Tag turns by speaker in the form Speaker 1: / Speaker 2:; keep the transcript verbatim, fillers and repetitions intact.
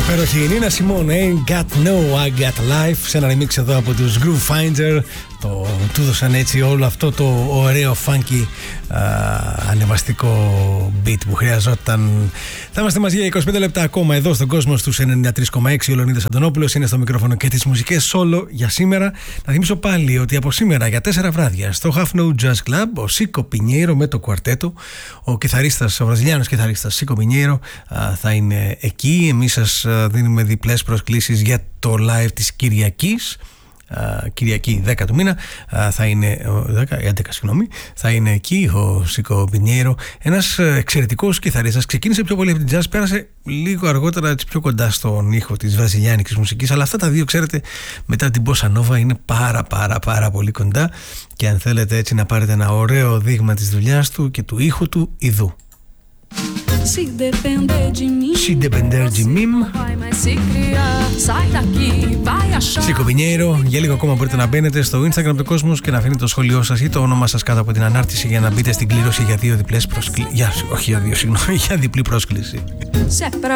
Speaker 1: Υπέροχη η Νίνα Σιμών, Ain't Got No, I Got Life, σε ένα remix εδώ από τους Groove Finder. Το, του δώσαν έτσι όλο αυτό το ωραίο funky α, ανεβαστικό beat που χρειαζόταν. Θα είμαστε μαζί για είκοσι πέντε λεπτά ακόμα εδώ στον κόσμο στους ενενήντα τρία κόμμα έξι. Ο Λεωνίδας Αντωνόπουλος είναι στο μικρόφωνο και τις μουσικές solo για σήμερα. Να θυμίσω πάλι ότι από σήμερα για τέσσερα βράδια στο Half No Jazz Club ο Σίκο Πινιέρο με το κουαρτέτο, ο κιθαρίστας, ο βραζιλιάνος κιθαρίστας Σίκο Πινιέρο θα είναι εκεί. Εμείς σας δίνουμε διπλές προσκλήσεις για το live της Κυριακής. Uh, Κυριακή δέκα του μήνα uh, θα είναι δέκα, έντεκα, συγγνώμη, θα είναι εκεί ο Σίκο Πινιέρο, ένας uh, εξαιρετικός κιθαρίστας. Ξεκίνησε πιο πολύ από την jazz, πέρασε λίγο αργότερα έτσι πιο κοντά στον ήχο της βραζιλιάνικης μουσικής, αλλά αυτά τα δύο, ξέρετε, μετά την Bossa Nova είναι πάρα πάρα πάρα πολύ κοντά, και αν θέλετε έτσι να πάρετε ένα ωραίο δείγμα της δουλειάς του και του ήχου του, ιδού.
Speaker 2: Se depender de mim,
Speaker 1: Se depender de mim.
Speaker 2: vai mais se criar. Sai daqui, vai achar.
Speaker 1: Σίκο Πινιέρο, για λίγο ακόμα μπορείτε να μπαίνετε στο Instagram του κόσμου και να αφήνετε το σχόλιο σας ή το όνομά σας κάτω από την ανάρτηση για να μπείτε στην κλήρωση για δύο διπλές προσκλήσεις. Για, όχι για δύο, συγγνώμη, για διπλή πρόσκληση.
Speaker 2: Se é pra